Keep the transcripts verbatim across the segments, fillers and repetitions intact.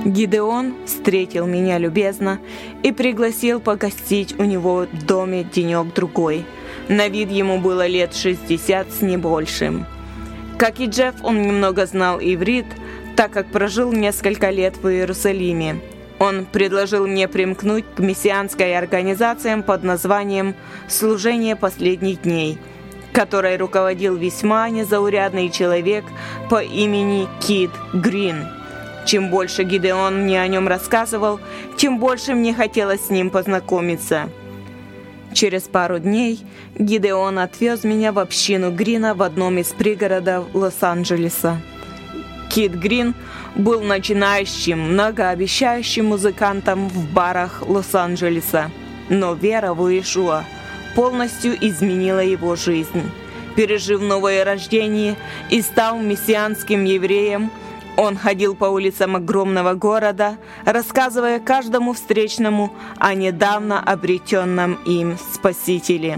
Гидеон встретил меня любезно и пригласил погостить у него в доме денек-другой. На вид ему было лет шестьдесят с небольшим. Как и Джефф, он немного знал иврит, так как прожил несколько лет в Иерусалиме. Он предложил мне примкнуть к мессианской организации под названием «Служение последних дней», которой руководил весьма незаурядный человек по имени Кит Грин. Чем больше Гидеон мне о нем рассказывал, тем больше мне хотелось с ним познакомиться. Через пару дней Гидеон отвез меня в общину Грина в одном из пригородов Лос-Анджелеса. Кит Грин был начинающим, многообещающим музыкантом в барах Лос-Анджелеса, но вера в Иешуа полностью изменила его жизнь. Пережив новое рождение и став мессианским евреем, он ходил по улицам огромного города, рассказывая каждому встречному о недавно обретенном им Спасителе.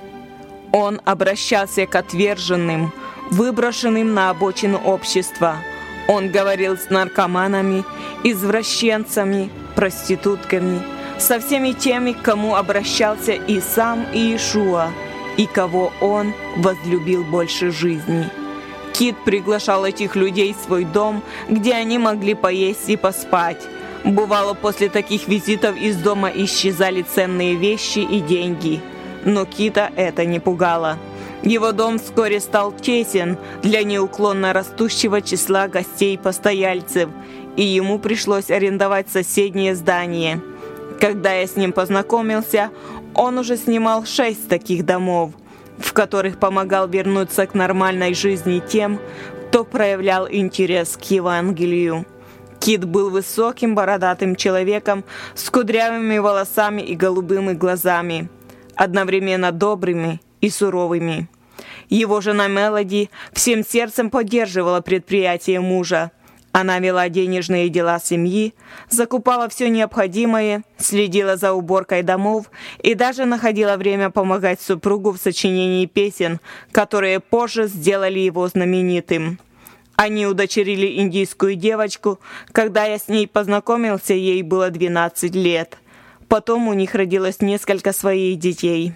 Он обращался к отверженным, выброшенным на обочину общества. Он говорил с наркоманами, извращенцами, проститутками, со всеми теми, к кому обращался и сам Иешуа, и кого он возлюбил больше жизни. Кит приглашал этих людей в свой дом, где они могли поесть и поспать. Бывало, после таких визитов из дома исчезали ценные вещи и деньги. Но Кита это не пугало. Его дом вскоре стал тесен для неуклонно растущего числа гостей-постояльцев, и ему пришлось арендовать соседнее здание. Когда я с ним познакомился, он уже снимал шесть таких домов, в которых помогал вернуться к нормальной жизни тем, кто проявлял интерес к Евангелию. Кит был высоким бородатым человеком с кудрявыми волосами и голубыми глазами, одновременно добрыми и суровыми. Его жена Мелоди всем сердцем поддерживала предприятие мужа. Она вела денежные дела семьи, закупала все необходимое, следила за уборкой домов и даже находила время помогать супругу в сочинении песен, которые позже сделали его знаменитым. Они удочерили индийскую девочку. Когда я с ней познакомился, ей было двенадцать лет. Потом у них родилось несколько своих детей.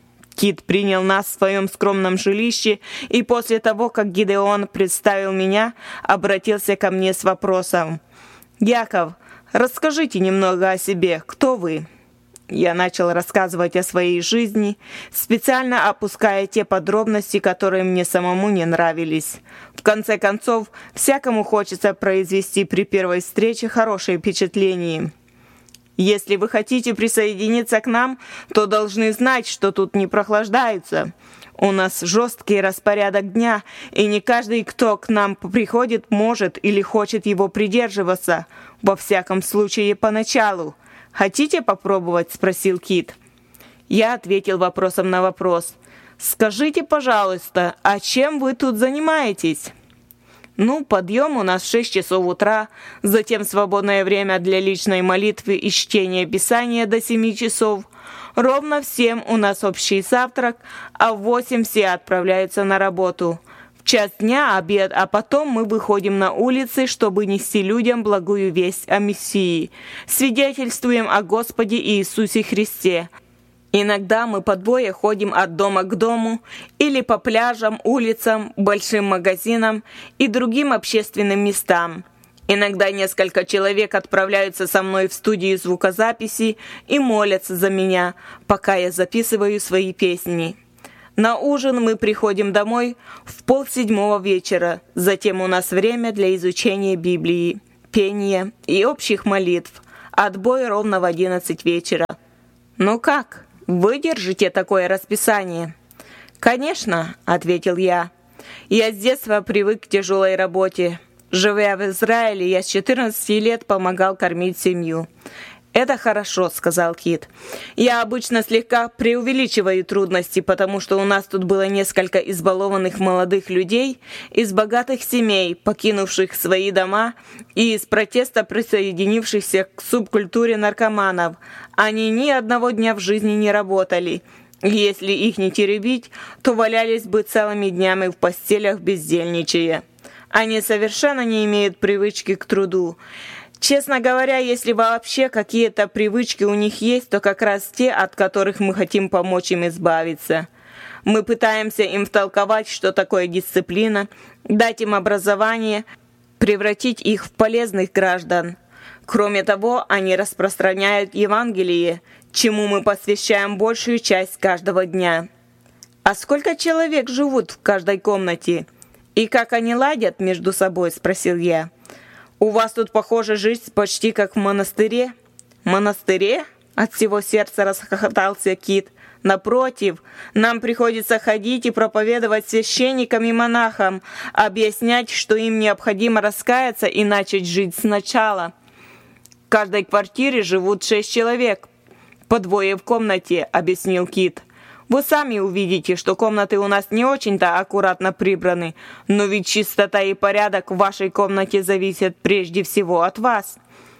Кит принял нас в своем скромном жилище, и после того, как Гидеон представил меня, обратился ко мне с вопросом: «Яков, расскажите немного о себе, кто вы?» Я начал рассказывать о своей жизни, специально опуская те подробности, которые мне самому не нравились. В конце концов, всякому хочется произвести при первой встрече хорошее впечатление. Если вы хотите присоединиться к нам, то должны знать, что тут не прохлаждаются. У нас жесткий распорядок дня, и не каждый, кто к нам приходит, может или хочет его придерживаться, во всяком случае поначалу. «Хотите попробовать?» – спросил Кит. Я ответил вопросом на вопрос. «Скажите, пожалуйста, а чем вы тут занимаетесь?» «Ну, подъем у нас в шесть часов утра, затем свободное время для личной молитвы и чтения Писания до семи часов. Ровно в семь у нас общий завтрак, а в восемь все отправляются на работу. В час дня обед, а потом мы выходим на улицы, чтобы нести людям благую весть о Мессии. Свидетельствуем о Господе Иисусе Христе. Иногда мы по двое ходим от дома к дому или по пляжам, улицам, большим магазинам и другим общественным местам. Иногда несколько человек отправляются со мной в студию звукозаписи и молятся за меня, пока я записываю свои песни. На ужин мы приходим домой в полседьмого вечера. Затем у нас время для изучения Библии, пения и общих молитв. Отбой ровно в одиннадцать вечера. Ну как? Выдержите такое расписание?» «Конечно», — ответил я. «Я с детства привык к тяжелой работе. Живя в Израиле, я с четырнадцати лет помогал кормить семью». «Это хорошо», — сказал Кит. «Я обычно слегка преувеличиваю трудности, потому что у нас тут было несколько избалованных молодых людей из богатых семей, покинувших свои дома, и из протеста присоединившихся к субкультуре наркоманов. Они ни одного дня в жизни не работали. Если их не теребить, то валялись бы целыми днями в постелях бездельничая. Они совершенно не имеют привычки к труду. Честно говоря, если вообще какие-то привычки у них есть, то как раз те, от которых мы хотим помочь им избавиться. Мы пытаемся им втолковать, что такое дисциплина, дать им образование, превратить их в полезных граждан. Кроме того, они распространяют Евангелие, чему мы посвящаем большую часть каждого дня. «А сколько человек живут в каждой комнате? И как они ладят между собой?» – спросил я. «У вас тут, похоже, жизнь почти как в монастыре». «Монастыре?» – от всего сердца расхохотался Кит. «Напротив, нам приходится ходить и проповедовать священникам и монахам, объяснять, что им необходимо раскаяться и начать жить сначала. В каждой квартире живут шесть человек, по двое в комнате», – объяснил Кит. «Вы сами увидите, что комнаты у нас не очень-то аккуратно прибраны, но ведь чистота и порядок в вашей комнате зависят прежде всего от вас.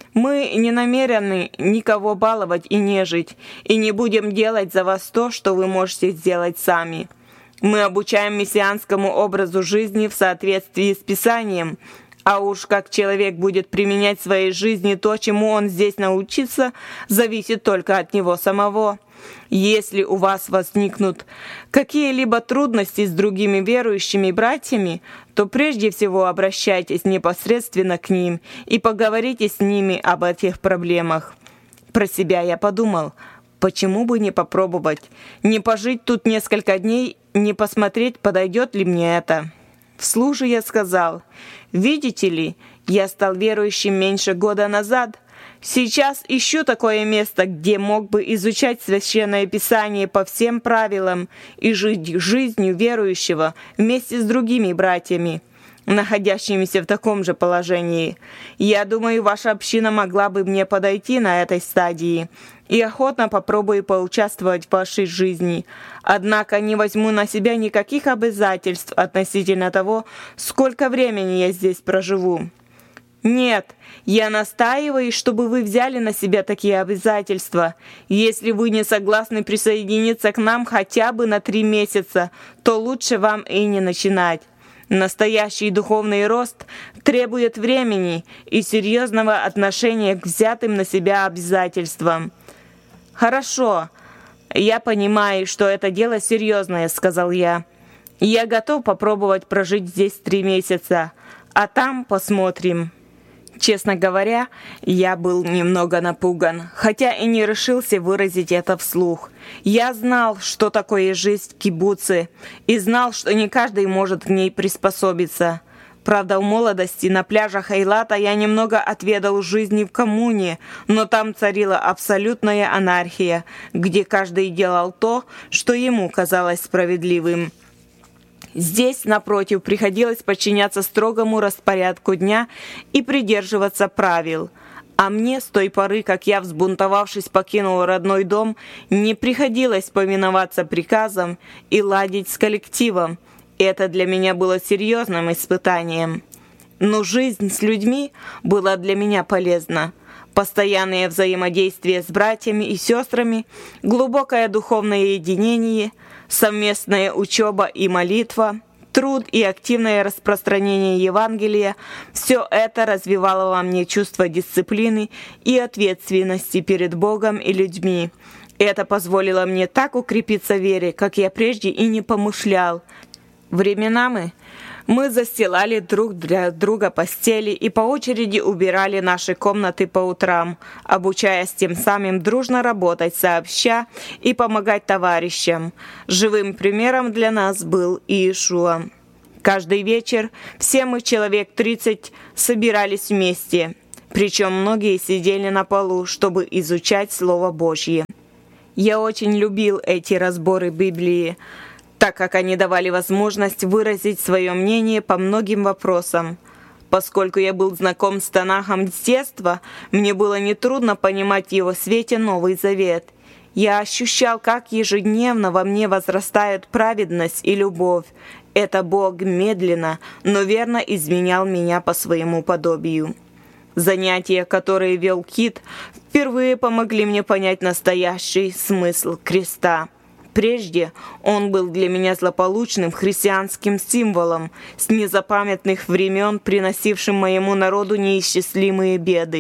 Мы не намерены никого баловать и нежить, и не будем делать за вас то, что вы можете сделать сами. Мы обучаем мессианскому образу жизни в соответствии с Писанием, а уж как человек будет применять в своей жизни то, чему он здесь научится, зависит только от него самого. Если у вас возникнут какие-либо трудности с другими верующими братьями, то прежде всего обращайтесь непосредственно к ним и поговорите с ними об этих проблемах». Про себя я подумал, почему бы не попробовать, не пожить тут несколько дней, не посмотреть, подойдет ли мне это. Вслух же я сказал: «Видите ли, я стал верующим меньше года назад. Сейчас ищу такое место, где мог бы изучать Священное Писание по всем правилам и жить жизнью верующего вместе с другими братьями, находящимися в таком же положении. Я думаю, ваша община могла бы мне подойти на этой стадии, и охотно попробую поучаствовать в вашей жизни. Однако не возьму на себя никаких обязательств относительно того, сколько времени я здесь проживу. Нет, я настаиваю, чтобы вы взяли на себя такие обязательства. Если вы не согласны присоединиться к нам хотя бы на три месяца, то лучше вам и не начинать. Настоящий духовный рост требует времени и серьезного отношения к взятым на себя обязательствам». «Хорошо, я понимаю, что это дело серьезное», — сказал я. «Я готов попробовать прожить здесь три месяца, а там посмотрим». Честно говоря, я был немного напуган, хотя и не решился выразить это вслух. Я знал, что такое жизнь в кибуце, и знал, что не каждый может к ней приспособиться. Правда, в молодости на пляжах Эйлата я немного отведал жизни в коммуне, но там царила абсолютная анархия, где каждый делал то, что ему казалось справедливым. Здесь, напротив, приходилось подчиняться строгому распорядку дня и придерживаться правил. А мне с той поры, как я, взбунтовавшись, покинул родной дом, не приходилось повиноваться приказам и ладить с коллективом. Это для меня было серьезным испытанием. Но жизнь с людьми была для меня полезна. Постоянное взаимодействие с братьями и сестрами, глубокое духовное единение, совместная учеба и молитва, труд и активное распространение Евангелия – все это развивало во мне чувство дисциплины и ответственности перед Богом и людьми. Это позволило мне так укрепиться в вере, как я прежде и не помышлял. Временами мы застилали друг для друга постели и по очереди убирали наши комнаты по утрам, обучаясь тем самым дружно работать сообща и помогать товарищам. Живым примером для нас был Иешуа. Каждый вечер все мы, человек тридцать, собирались вместе, причем многие сидели на полу, чтобы изучать Слово Божье. Я очень любил эти разборы Библии, так как они давали возможность выразить свое мнение по многим вопросам. Поскольку я был знаком с Танахом с детства, мне было нетрудно понимать в его свете Новый Завет. Я ощущал, как ежедневно во мне возрастают праведность и любовь. Это Бог медленно, но верно изменял меня по своему подобию. Занятия, которые вел Кит, впервые помогли мне понять настоящий смысл креста. Прежде он был для меня злополучным христианским символом, с незапамятных времен приносившим моему народу неисчислимые беды.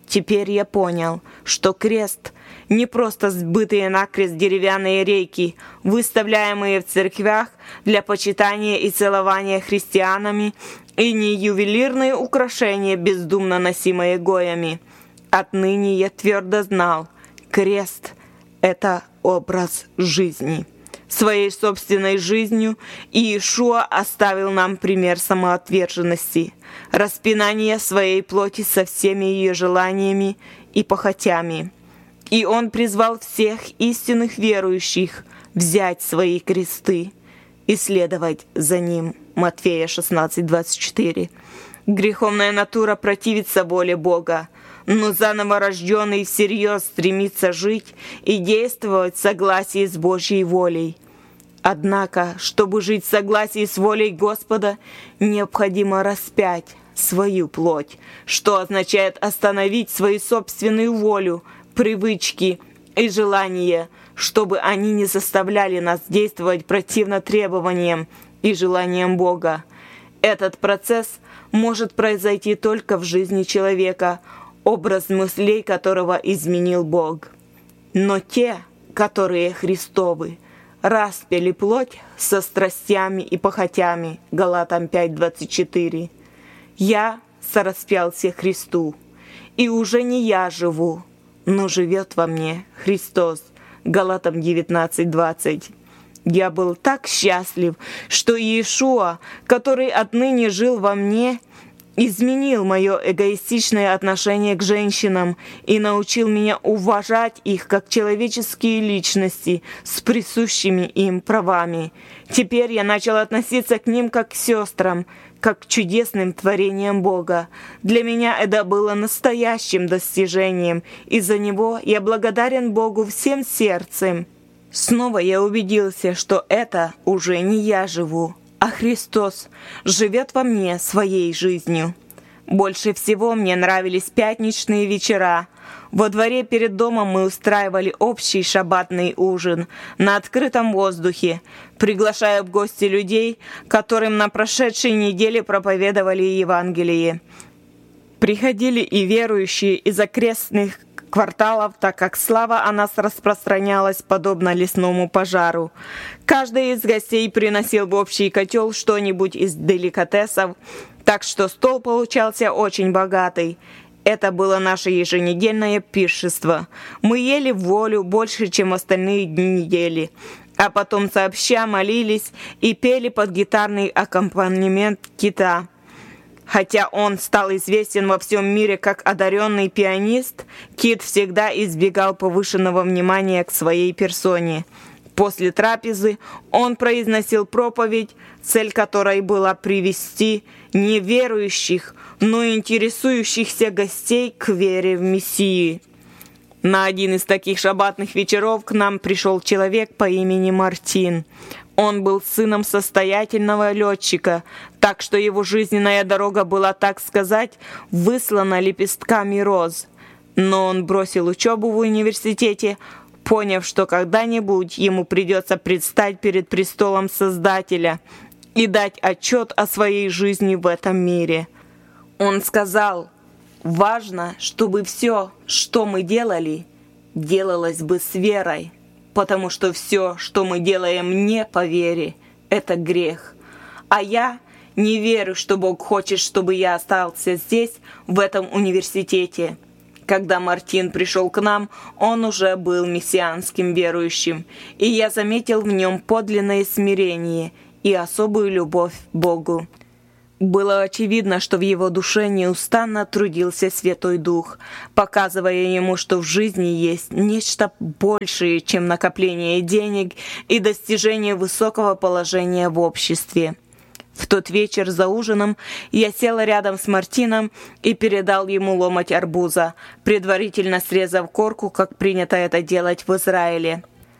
Теперь я понял, что крест — не просто сбытые накрест деревянные рейки, выставляемые в церквях для почитания и целования христианами, и не ювелирные украшения, бездумно носимые гоями. Отныне я твердо знал, крест — это образ жизни. Своей собственной жизнью Иешуа оставил нам пример самоотверженности, распинания своей плоти со всеми ее желаниями и похотями. И Он призвал всех истинных верующих взять свои кресты и следовать за Ним. Матфея шестнадцать двадцать четыре. Греховная натура противится воле Бога, но заново рожденный всерьез стремится жить и действовать в согласии с Божьей волей. Однако, чтобы жить в согласии с волей Господа, необходимо распять свою плоть, что означает остановить свою собственную волю, привычки и желания, чтобы они не заставляли нас действовать противно требованиям и желаниям Бога. Этот процесс может произойти только в жизни человека, образ мыслей которого изменил Бог. Но те, которые Христовы, распяли плоть со страстями и похотями. Галатам пять двадцать четыре. «Я сораспялся Христу, и уже не я живу, но живет во мне Христос». Галатам девятнадцать двадцать. Я был так счастлив, что Иешуа, который отныне жил во мне, изменил мое эгоистичное отношение к женщинам и научил меня уважать их как человеческие личности с присущими им правами. Теперь я начал относиться к ним как к сестрам, как к чудесным творениям Бога. Для меня это было настоящим достижением, и за него я благодарен Богу всем сердцем. Снова я убедился, что это уже не я живу, а Христос живет во мне своей жизнью. Больше всего мне нравились пятничные вечера. Во дворе перед домом мы устраивали общий шаббатный ужин на открытом воздухе, приглашая в гости людей, которым на прошедшей неделе проповедовали Евангелие. Приходили и верующие из окрестных кварталов, так как слава о нас распространялась подобно лесному пожару. Каждый из гостей приносил в общий котел что-нибудь из деликатесов, так что стол получался очень богатый. Это было наше еженедельное пиршество. Мы ели в волю больше, чем остальные дни недели, а потом сообща молились и пели под гитарный аккомпанемент Кита. Хотя он стал известен во всем мире как одаренный пианист, Кит всегда избегал повышенного внимания к своей персоне. После трапезы он произносил проповедь, цель которой была привести не верующих, но интересующихся гостей к вере в Мессию. На один из таких шаббатных вечеров к нам пришел человек по имени Мартин. Он был сыном состоятельного летчика, так что его жизненная дорога была, так сказать, выслана лепестками роз. Но он бросил учебу в университете, поняв, что когда-нибудь ему придется предстать перед престолом Создателя и дать отчет о своей жизни в этом мире. Он сказал: «Важно, чтобы все, что мы делали, делалось бы с верой, потому что все, что мы делаем не по вере, это грех. А я не верю, что Бог хочет, чтобы я остался здесь, в этом университете». Когда Мартин пришел к нам, он уже был мессианским верующим, и я заметил в нем подлинное смирение и особую любовь к Богу. Было очевидно, что в его душе неустанно трудился Святой Дух, показывая ему, что в жизни есть нечто большее, чем накопление денег и достижение высокого положения в обществе. В тот вечер за ужином я села рядом с Мартином и передал ему ломоть арбуза, предварительно срезав корку, как принято это делать в Израиле.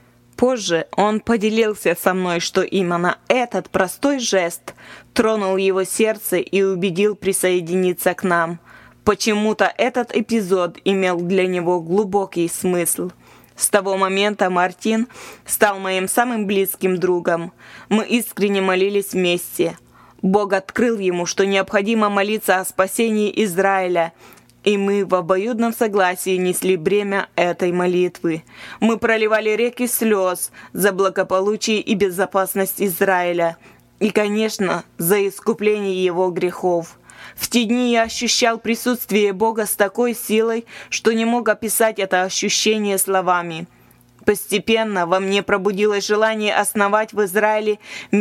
Позже он поделился со мной, что именно этот простой жест тронул его сердце и убедил присоединиться к нам. Почему-то этот эпизод имел для него глубокий смысл. С того момента Мартин стал моим самым близким другом. Мы искренне молились вместе. Бог открыл ему, что необходимо молиться о спасении Израиля, И мы в обоюдном согласии несли бремя этой молитвы. Мы проливали реки слез за благополучие и безопасность Израиля. И, конечно, за искупление его грехов. В те дни я ощущал присутствие Бога с такой силой, что не мог описать это ощущение словами. Постепенно во мне пробудилось желание основать в Израиле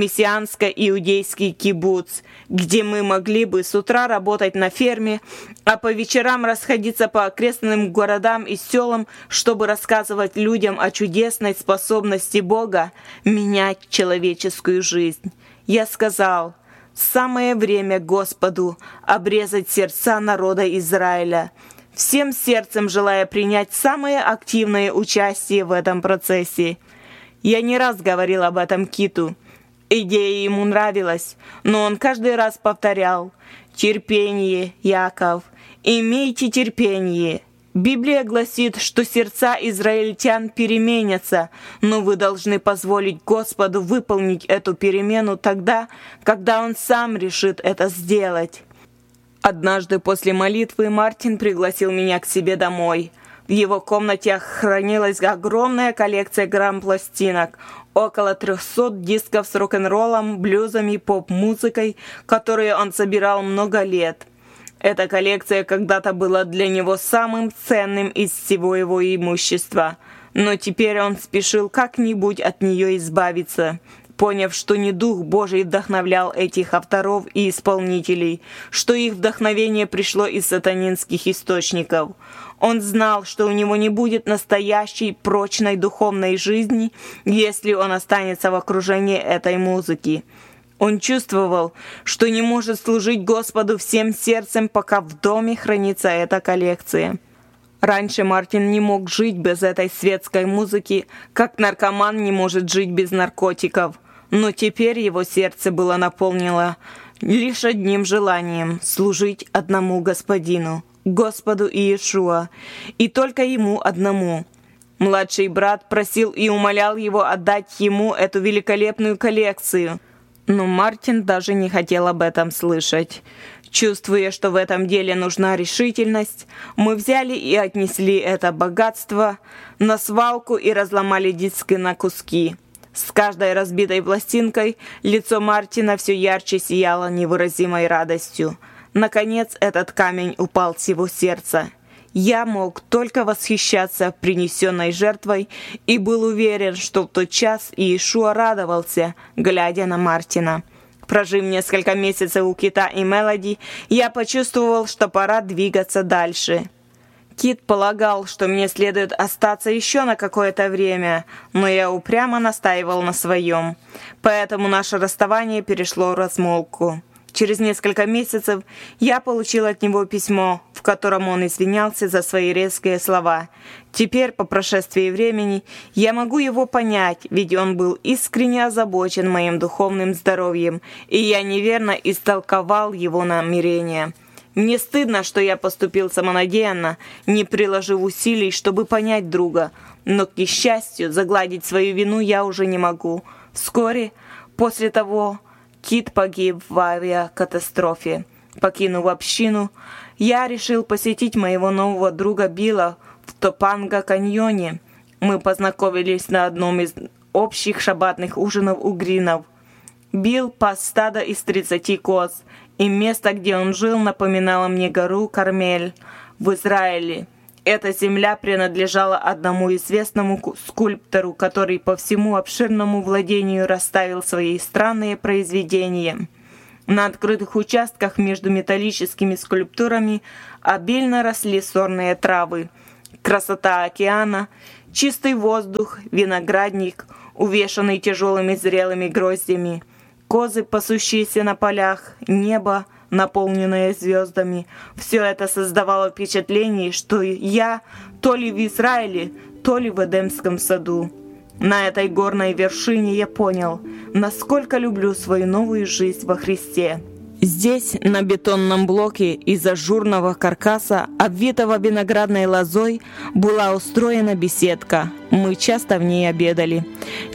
мессианско-иудейский кибуц, где мы могли бы с утра работать на ферме, а по вечерам расходиться по окрестным городам и селам, чтобы рассказывать людям о чудесной способности Бога менять человеческую жизнь. Я сказал: «Самое время Господу обрезать сердца народа Израиля», всем сердцем желая принять самое активное участие в этом процессе. Я не раз говорил об этом Киту. Идея ему нравилась, но он каждый раз повторял: «Терпение, Яков, имейте терпение». Библия гласит, что сердца израильтян переменятся, но вы должны позволить Господу выполнить эту перемену тогда, когда Он сам решит это сделать. Однажды после молитвы Мартин пригласил меня к себе домой. В его комнате хранилась огромная коллекция грамм-пластинок, около трехсот дисков с рок-н-роллом, блюзом и поп-музыкой, которые он собирал много лет. Эта коллекция когда-то была для него самым ценным из всего его имущества, но теперь он спешил как-нибудь от нее избавиться, поняв, что не Дух Божий вдохновлял этих авторов и исполнителей, что их вдохновение пришло из сатанинских источников. Он знал, что у него не будет настоящей прочной духовной жизни, если он останется в окружении этой музыки. Он чувствовал, что не может служить Господу всем сердцем, пока в доме хранится эта коллекция. Раньше Мартин не мог жить без этой светской музыки, как наркоман не может жить без наркотиков. Но теперь его сердце было наполнено лишь одним желанием — служить одному Господину, Господу Иешуа, и только Ему одному. Младший брат просил и умолял его отдать ему эту великолепную коллекцию, но Мартин даже не хотел об этом слышать. Чувствуя, что в этом деле нужна решительность, мы взяли и отнесли это богатство на свалку и разломали диски на куски. С каждой разбитой пластинкой лицо Мартина все ярче сияло невыразимой радостью. Наконец этот камень упал с его сердца. Я мог только восхищаться принесенной жертвой и был уверен, что в тот час Иешуа радовался, глядя на Мартина. Прожив несколько месяцев у Кита и Мелоди, я почувствовал, что пора двигаться дальше. Кит полагал, что мне следует остаться еще на какое-то время, но я упрямо настаивал на своем. Поэтому наше расставание перешло в размолвку. Через несколько месяцев я получил от него письмо, в котором он извинялся за свои резкие слова. Теперь, по прошествии времени, я могу его понять, ведь он был искренне озабочен моим духовным здоровьем, и я неверно истолковал его намерения. Мне стыдно, что я поступил самонадеянно, не приложив усилий, чтобы понять друга, но, к несчастью, загладить свою вину я уже не могу. Вскоре после того Кит погиб в авиакатастрофе. Покинув общину, я решил посетить моего нового друга Билла в Топанга-каньоне. Мы познакомились на одном из общих шаббатных ужинов у Гринов. Билл пас стадо из тридцати коз, и место, где он жил, напоминало мне гору Кармель в Израиле. Эта земля принадлежала одному известному скульптору, который по всему обширному владению расставил свои странные произведения. На открытых участках между металлическими скульптурами обильно росли сорные травы. Красота океана, чистый воздух, виноградник, увешанный тяжелыми зрелыми гроздями, козы, пасущиеся на полях, небо, наполненное звездами. Все это создавало впечатление, что я то ли в Израиле, то ли в Эдемском саду. На этой горной вершине я понял, насколько люблю свою новую жизнь во Христе. Здесь, на бетонном блоке из ажурного каркаса, обвитого виноградной лозой, была устроена беседка. Мы часто в ней обедали.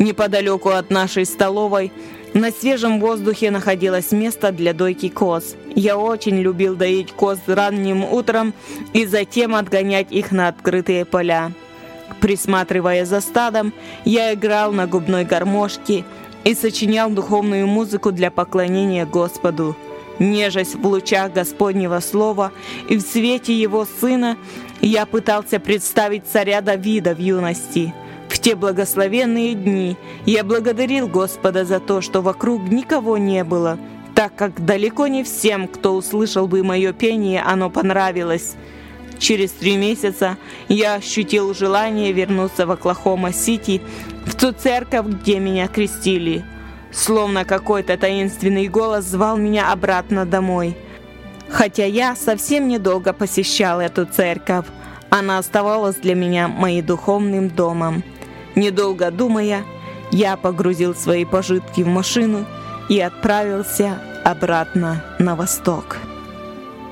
Неподалеку от нашей столовой на свежем воздухе находилось место для дойки коз. Я очень любил доить коз ранним утром и затем отгонять их на открытые поля. Присматривая за стадом, я играл на губной гармошке и сочинял духовную музыку для поклонения Господу. Нежась в лучах Господнего Слова и в свете Его Сына, я пытался представить царя Давида в юности. В те благословенные дни я благодарил Господа за то, что вокруг никого не было, так как далеко не всем, кто услышал бы мое пение, оно понравилось. Через три месяца я ощутил желание вернуться в Оклахома-Сити, в ту церковь, где меня крестили. Словно какой-то таинственный голос звал меня обратно домой. Хотя я совсем недолго посещал эту церковь, она оставалась для меня моим духовным домом. Недолго думая, я погрузил свои пожитки в машину и отправился обратно на восток.